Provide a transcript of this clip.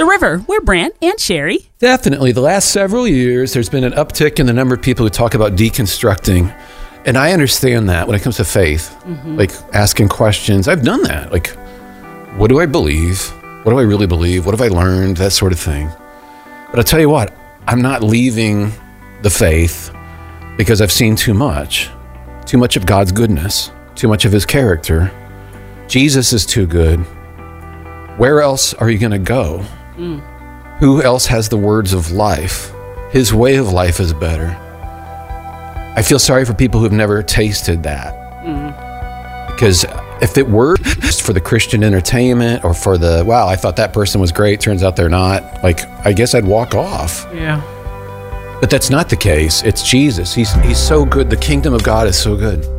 The River. We're Brant and Sherry. Definitely. The last several years, there's been an uptick in the number of people who talk about deconstructing. And I understand that when it comes to faith, like asking questions. I've done that. Like, what do I believe? What do I really believe? What have I learned? That sort of thing. But I'll tell you what, I'm not leaving the faith because I've seen too much of God's goodness, too much of his character. Jesus is too good. Where else are you going to go? Who else has the words of life? His way of life is better. I feel sorry for people who've never tasted that. Because if it were just for the Christian entertainment or for the, wow, I thought that person was great, turns out they're not, like, I guess I'd walk off. Yeah. But that's not the case. It's Jesus. He's so good. The kingdom of God is so good.